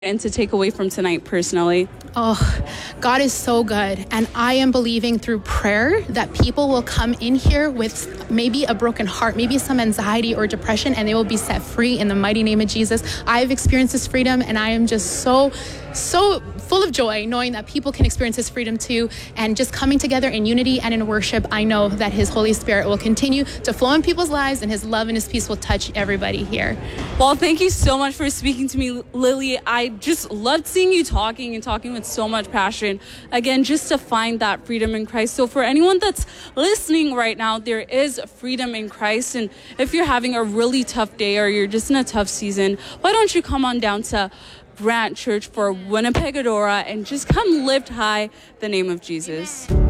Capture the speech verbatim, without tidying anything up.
and to take away from tonight personally? Oh, God is so good. And I am believing through prayer that people will come in here with maybe a broken heart, maybe some anxiety or depression, and they will be set free in the mighty name of Jesus. I've experienced this freedom, and I am just so, so full of joy knowing that people can experience this freedom too. And just coming together in unity and in worship, I know that His Holy Spirit will continue to flow in people's lives, and His love and His peace will touch everybody here. Well, thank you so much for speaking to me, Lily. I just loved seeing you talking and talking with so much passion. Again, just to find that freedom in Christ. So for anyone that's listening right now, there is freedom in Christ. And if you're having a really tough day or you're just in a tough season, why don't you come on down to Grant Church for Winnipeg Adora and just come lift high the name of Jesus.